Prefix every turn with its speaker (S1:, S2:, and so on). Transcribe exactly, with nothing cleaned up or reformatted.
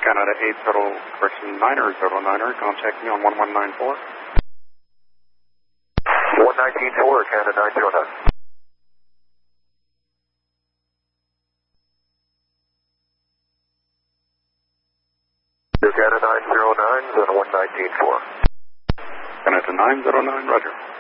S1: Canada eight zero, correction niner zero niner, contact me on one one nine four.
S2: one nineteen four, Canada nine zero nine. Canada nine zero nine and one nineteen four.
S1: Canada nine zero nine, roger.